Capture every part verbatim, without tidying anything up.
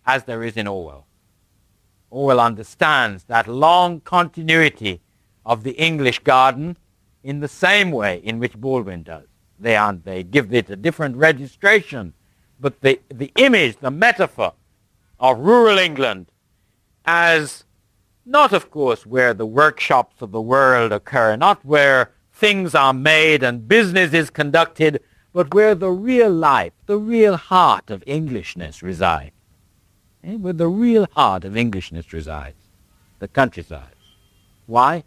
as there is in Orwell. Orwell understands that long continuity of the English garden in the same way in which Baldwin does. They aren't, they give it a different registration, but the, the image, the metaphor of rural England as not, of course, where the workshops of the world occur, not where things are made and business is conducted, but where the real life, the real heart of Englishness resides. Eh? Where the real heart of Englishness resides, the countryside. Why?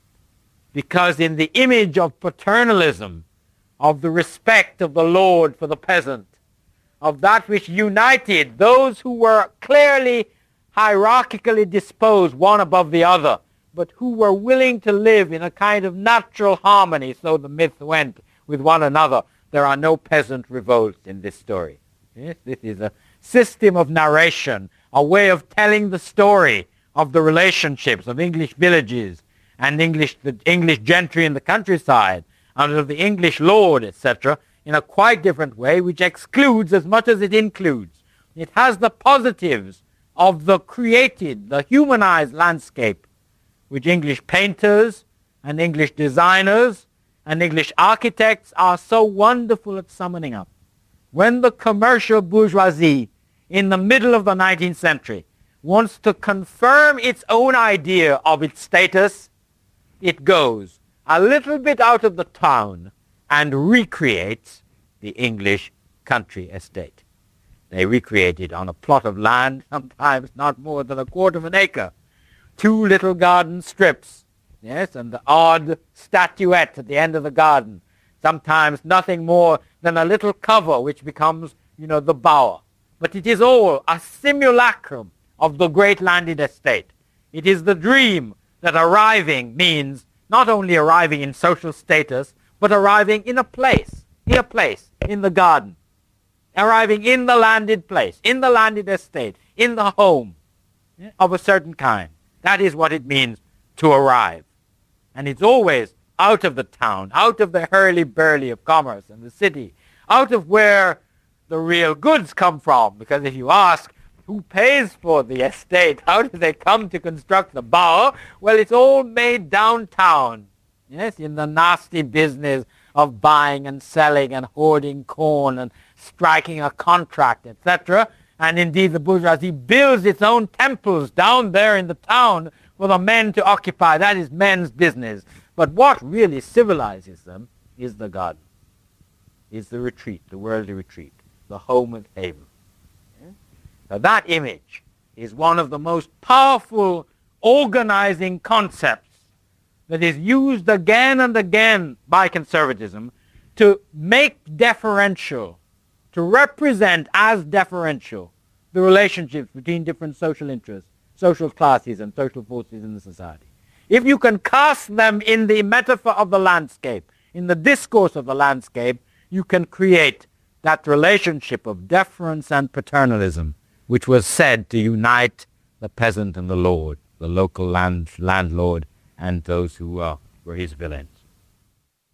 Because in the image of paternalism, of the respect of the Lord for the peasant, of that which united those who were clearly hierarchically disposed one above the other, but who were willing to live in a kind of natural harmony, so the myth went, with one another. There are no peasant revolts in this story. Yes, this is a system of narration, a way of telling the story of the relationships of English villages and English, the English gentry in the countryside, and of the English lord, et cetera, in a quite different way, which excludes as much as it includes. It has the positives of the created, the humanized landscape, which English painters and English designers and English architects are so wonderful at summoning up. When the commercial bourgeoisie in the middle of the nineteenth century wants to confirm its own idea of its status, it goes a little bit out of the town and recreates the English country estate. They recreate it on a plot of land, sometimes not more than a quarter of an acre. Two little garden strips, yes, and the odd statuette at the end of the garden. Sometimes nothing more than a little cover which becomes, you know, the bower. But it is all a simulacrum of the great landed estate. It is the dream that arriving means not only arriving in social status, but arriving in a place, in a place, in the garden. Arriving in the landed place, in the landed estate, in the home of a certain kind. That is what it means to arrive. And it's always out of the town, out of the hurly-burly of commerce and the city, out of where the real goods come from. Because if you ask who pays for the estate, how do they come to construct the bower? Well, it's all made downtown, yes, in the nasty business of buying and selling and hoarding corn and striking a contract, et cetera. And indeed the bourgeoisie builds its own temples down there in the town for the men to occupy. That is men's business. But what really civilizes them is the garden, is the retreat, the worldly retreat, the home and haven. Yeah? Now that image is one of the most powerful organizing concepts that is used again and again by conservatism to make deferential, to represent as deferential the relationships between different social interests, social classes, and social forces in the society. If you can cast them in the metaphor of the landscape, in the discourse of the landscape, you can create that relationship of deference and paternalism, which was said to unite the peasant and the lord, the local land, landlord, and those who uh, were his villains.